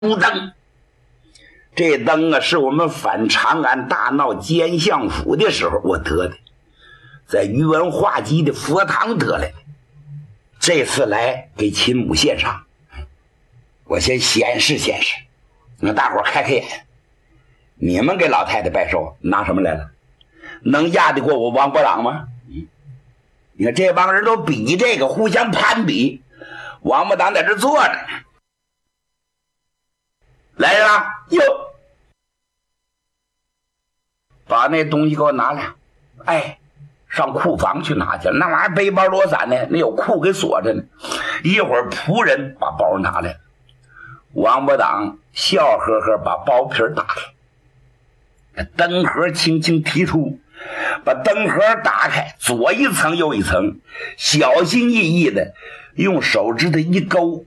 灯。这灯啊，是我们反长安大闹监相府的时候我得的，在宇文化及的佛堂得来的。这次来给秦母献上，我先显示显示，让大伙开开眼。你们给老太太拜寿拿什么来了？能压得过我王伯朗吗？你看这帮人都比这个，互相攀比。王伯朗在这坐着，来人了，哟，把那东西给我拿来。哎，上库房去拿去了，那玩意儿背包裸伞呢，那有库给锁着呢。一会儿仆人把包拿来了，王伯党笑呵呵把包皮打开，灯盒轻轻提出，把灯盒打开，左一层右一层，小心翼翼的用手指头一勾，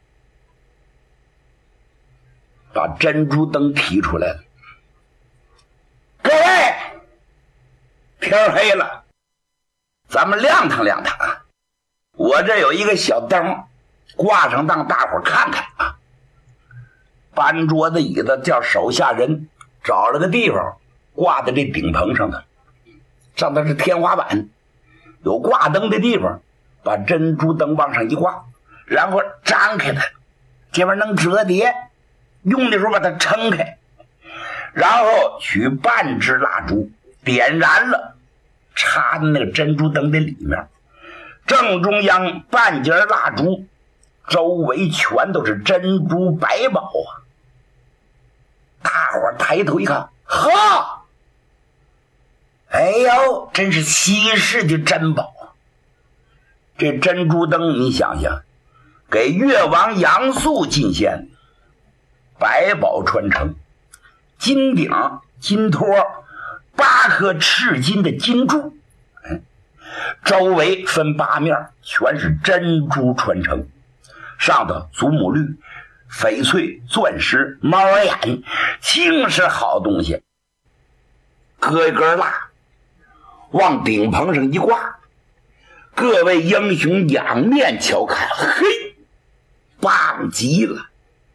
把珍珠灯提出来了。各位，天黑了，咱们亮堂亮堂啊！我这有一个小灯，挂上让大伙看看啊。搬桌子椅子叫手下人找了个地方挂在这顶棚上头，上头是天花板，有挂灯的地方，把珍珠灯往上一挂，然后张开它，这边能折叠，用的时候把它撑开，然后取半支蜡烛点燃了，插在那个珍珠灯的里面，正中央半截蜡烛，周围全都是珍珠百宝啊！大伙抬头一看，呵，哎呦，真是稀世的珍宝啊！这珍珠灯你想想，给越王杨素进献，百宝传承，金顶金托8颗赤金的金珠，周围分8面，全是珍珠传承，上头祖母绿、翡翠、钻石、猫儿眼，尽是好东西。搁一根蜡往顶棚上一挂，各位英雄仰面瞧看，嘿，棒极了！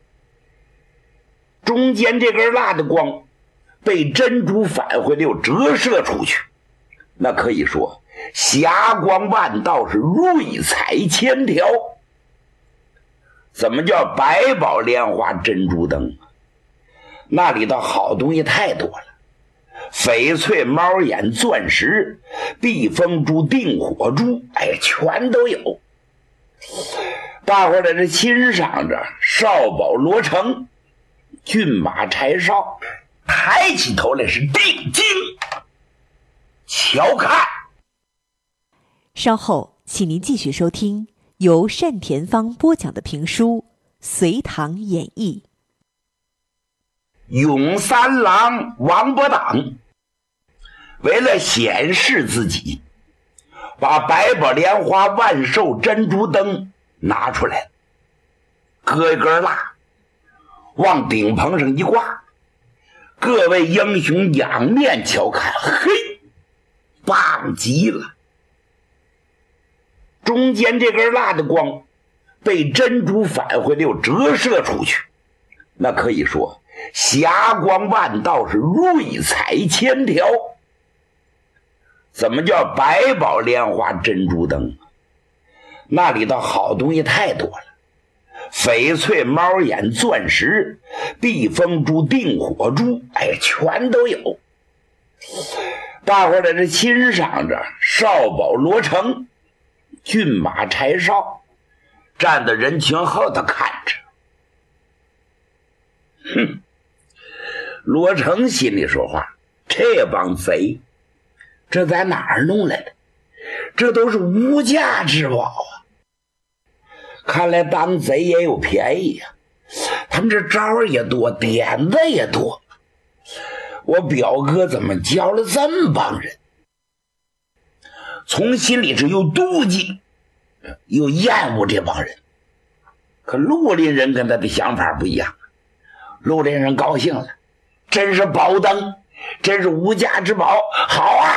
中间这根蜡的光被珍珠返回的又折射出去，那可以说霞光万道，是瑞彩千条。怎么叫百宝莲花珍珠灯？那里头好东西太多了，翡翠、猫眼、钻石、避风珠、定火珠，哎，全都有。大伙在这欣赏着少保罗成、骏马柴烧，抬起头来是定睛瞧看。 稍后请您继续收听由单田芳播讲的评书《隋唐演义》。 永三郎王伯党为了显示自己，把百宝莲花万寿珍珠灯拿出来，搁一根蜡往顶棚上一挂，各位英雄仰面瞧看，嘿，棒极了！中间这根蜡的光被珍珠返回的又折射出去，那可以说霞光万道，是瑞彩千条。怎么叫百宝莲花珍珠灯？那里头好东西太多了，翡翠、猫眼、钻石、避风珠、定火珠，哎，全都有。大伙在这欣赏着少保罗成、骏马柴烧，站在人群后头看着。哼，罗成心里说话，这帮贼这在哪儿弄来的？这都是无价之宝啊！看来当贼也有便宜呀，他们这招也多，点子也多。我表哥怎么教了这么帮人？从心里是又妒忌又厌恶这帮人。可绿林人跟他的想法不一样，绿林人高兴了，真是宝灯，真是无价之宝，好啊！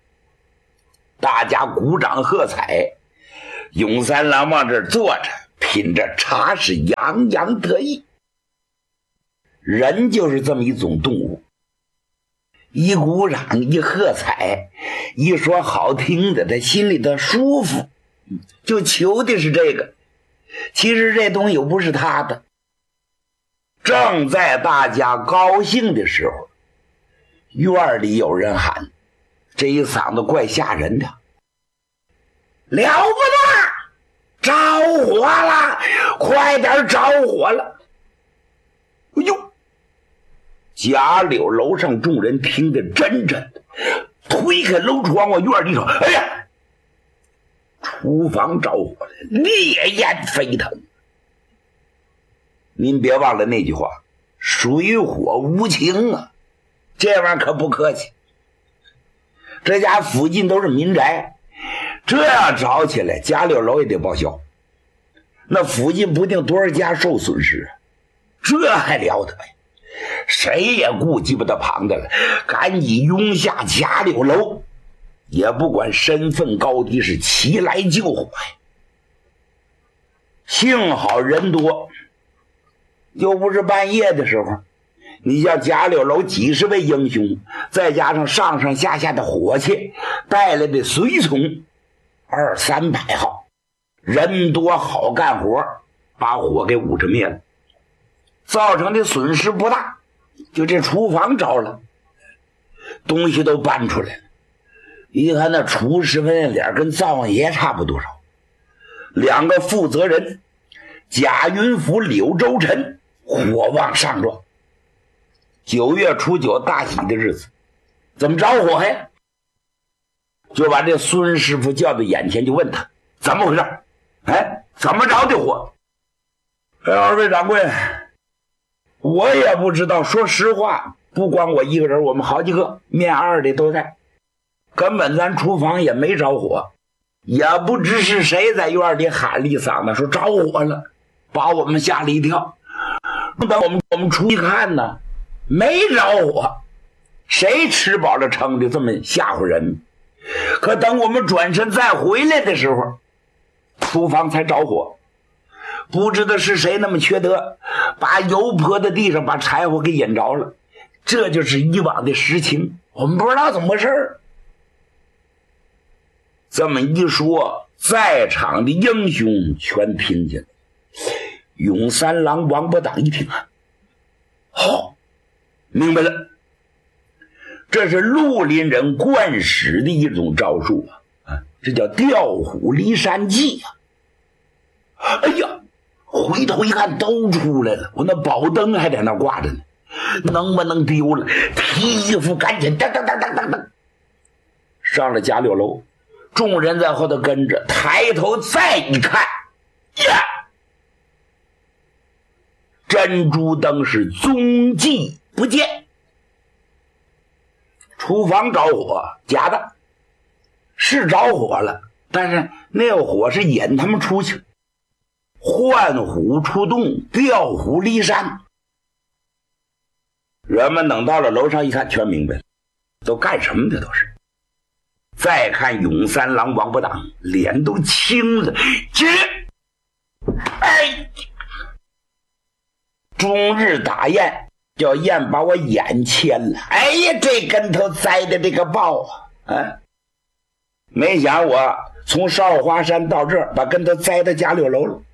大家鼓掌喝彩。永三郎往这儿坐着， 品着茶是洋洋得意。人就是这么一种动物，一鼓掌，一喝彩，一说好听的，他心里头舒服，就求的是这个。其实这东西又不是他的。正在大家高兴的时候，院里有人喊，这一嗓子怪吓人的，了不得，着火了，快点着火了。哎呦，贾柳楼上众人听得真的，推开楼窗往院里瞅，哎呀，厨房着火了，烈焰飞腾。您别忘了那句话，水火无情啊，这玩意儿可不客气。这家附近都是民宅，这样着起来，贾柳楼也得报销，那附近不定多少家受损失啊，这还了得呀？谁也顾及不得旁的了，赶紧拥下贾柳楼，也不管身份高低，是齐来救火呀。幸好人多，又不是半夜的时候，你像贾柳楼几十位英雄，再加上上上下下的伙计带来的随从200-300号，人多好干活，把火给捂着灭了，造成的损失不大。就这厨房着了，东西都搬出来了，一看那厨师们的脸跟灶王爷差不多少。两个负责人贾云甫、柳周臣火往上撞。9月初9大喜的日子，怎么着火呀？就把这孙师傅叫到眼前，就问他怎么回事？哎，怎么着的火？二位掌柜，我也不知道，说实话，不光我一个人，我们好几个面二的都在，根本咱厨房也没着火，也不知是谁在院里喊了一嗓子说着火了，把我们吓了一跳。等我们出去看呢，没着火，谁吃饱了撑的这么吓唬人？可等我们转身再回来的时候，厨房才着火。不知道是谁那么缺德，把油泼在地上，把柴火给引着了。这就是以往的实情，我们不知道怎么回事。这么一说，在场的英雄全听见了。永三郎王八党一听啊，好，明白了，这是绿林人惯使的一种招数啊，这叫调虎离山计呀。哎呀，回头一看都出来了，我那宝灯还在那挂着呢，能不能丢了？提衣服赶紧噔噔噔噔噔噔上了贾柳楼，众人在后头跟着，抬头再一看，呀，珍珠灯是踪迹不见。厨房着火，假的，是着火了，但是那个火是引他们出去，唤虎出洞，调虎离山。人们等到了楼上一看，全明白了，都干什么的都是。再看永三郎王八党，脸都青了，哎，终日打雁，叫雁把我眼牵了。哎呀，这跟头栽的这个豹啊！没想我从少华山到这儿，把跟头栽到贾柳楼了。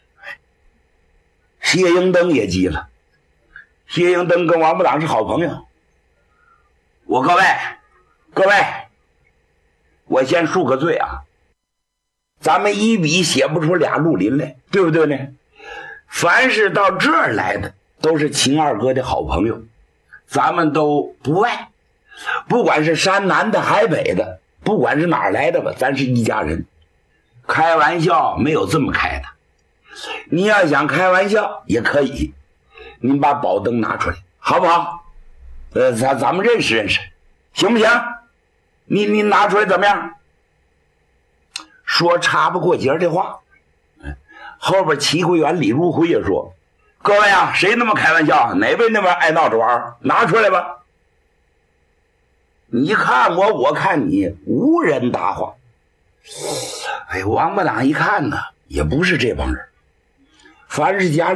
谢英登也急了，谢英登跟王八党是好朋友。各位，我先恕个罪啊，咱们一笔写不出俩绿林来，对不对呢？凡是到这儿来的都是秦二哥的好朋友，咱们都不外，不管是山南的海北的，不管是哪儿来的吧，咱是一家人。开玩笑没有这么开的，你要想开玩笑也可以，你把宝灯拿出来好不好？咱们认识认识，行不行？你拿出来怎么样？说插不过节的话，后边齐桂元、李如辉也说：“各位啊，谁那么开玩笑？哪位那么爱闹着玩？拿出来吧！”你看我，我看你，无人答话。哎，王八党一看呢，也不是这帮人， 凡是家